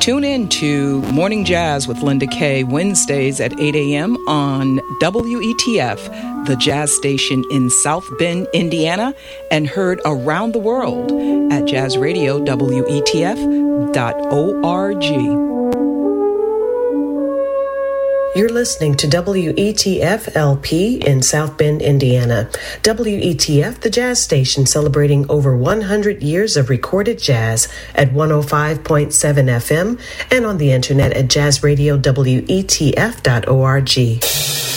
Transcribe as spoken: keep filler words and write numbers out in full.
Tune in to Morning Jazz with Linda Kay, Wednesdays at eight a.m. on W E T F, the jazz station in South Bend, Indiana, and heard around the world at jazz radio W E T F dot org. You're listening to W E T F L P in South Bend, Indiana. W E T F, the jazz station celebrating over one hundred years of recorded jazz at one oh five point seven F M and on the internet at jazz radio W E T F dot org.